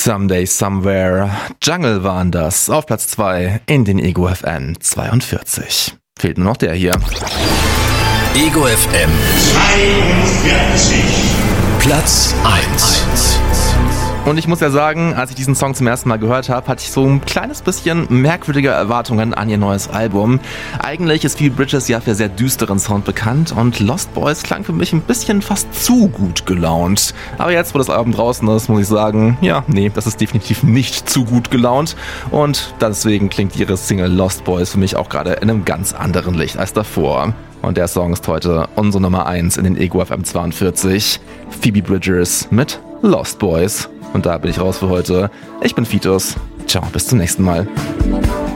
Someday Somewhere. Jungle waren das. Auf Platz 2 in den Ego FM 42. Fehlt nur noch der hier. Ego FM 42. Platz 1. Und ich muss ja sagen, als ich diesen Song zum ersten Mal gehört habe, hatte ich so ein kleines bisschen merkwürdige Erwartungen an ihr neues Album. Eigentlich ist Phoebe Bridgers ja für sehr düsteren Sound bekannt und Lost Boys klang für mich ein bisschen fast zu gut gelaunt. Aber jetzt, wo das Album draußen ist, muss ich sagen, ja, nee, das ist definitiv nicht zu gut gelaunt. Und deswegen klingt ihre Single Lost Boys für mich auch gerade in einem ganz anderen Licht als davor. Und der Song ist heute unsere Nummer 1 in den Ego FM 42. Phoebe Bridgers mit Lost Boys. Und da bin ich raus für heute. Ich bin Fitus. Ciao, bis zum nächsten Mal.